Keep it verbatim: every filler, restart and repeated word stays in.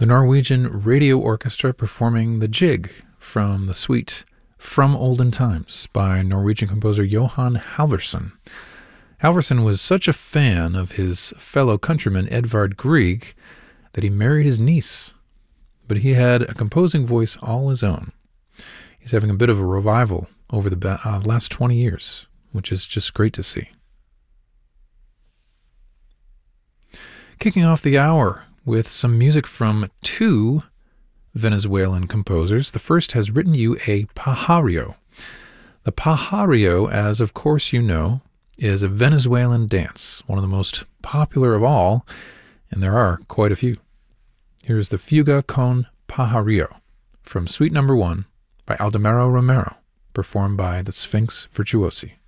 the Norwegian Radio Orchestra performing the Jig from the suite From Olden Times by Norwegian composer Johan Halvorsen. Halvorsen was such a fan of his fellow countryman Edvard Grieg that he married his niece, but he had a composing voice all his own. He's having a bit of a revival over the uh, last twenty years, which is just great to see. Kicking off the hour with some music from two Venezuelan composers. The first has written you a pajarillo. The pajarillo, as of course you know, is a Venezuelan dance, one of the most popular of all, and there are quite a few. Here's the Fuga con Pajarillo from Suite Number One by Aldemaro Romero, performed by the Sphinx Virtuosi.